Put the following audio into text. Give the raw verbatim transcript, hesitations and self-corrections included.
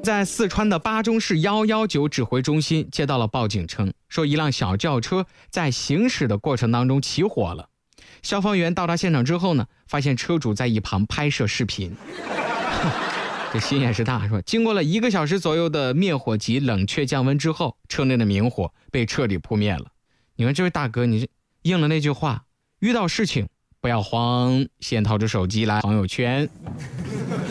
在四川的巴中市一一九指挥中心接到了报警称，说一辆小轿车在行驶的过程当中起火了。消防员到达现场之后呢，发现车主在一旁拍摄视频。这心也是大，是吧？经过了一个小时左右的灭火及冷却降温之后，车内的明火被彻底扑灭了。你看这位大哥，你应了那句话，遇到事情不要慌，先掏出手机来朋友圈。